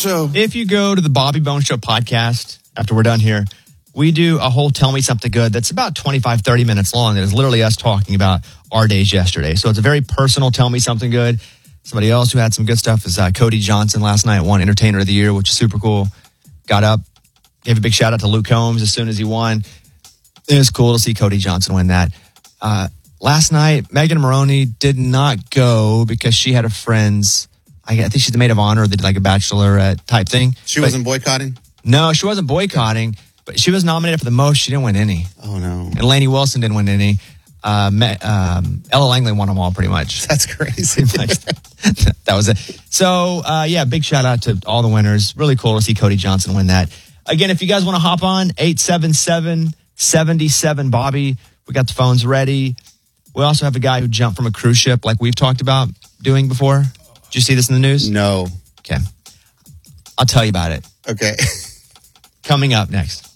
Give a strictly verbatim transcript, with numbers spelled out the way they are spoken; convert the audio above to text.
Show. If you go to the Bobby Bones Show podcast after we're done here, we do a whole Tell Me Something Good that's about twenty-five, thirty minutes long. That is literally us talking about our days yesterday. So it's a very personal Tell Me Something Good. Somebody else who had some good stuff is uh, Cody Johnson last night, won Entertainer of the Year, which is super cool. Got up, gave a big shout out to Luke Combs as soon as he won. It was cool to see Cody Johnson win that. Uh, last night, Megan Maroney did not go because she had a friend's, I think she's the maid of honor, they did like a bachelorette type thing. She but, wasn't boycotting? No, she wasn't boycotting, but she was nominated for the most. She didn't win any. Oh, no. And Lainey Wilson didn't win any. Uh, um, Ella Langley won them all pretty much. That's crazy. That was it. So, uh, yeah, big shout out to all the winners. Really cool to see Cody Johnson win that. Again, if you guys want to hop on, eight seven seven, seven seven, Bobby. We got the phones ready. We also have a guy who jumped from a cruise ship like we've talked about doing before. Did you see this in the news? No. Okay. I'll tell you about it. Okay. Coming up next.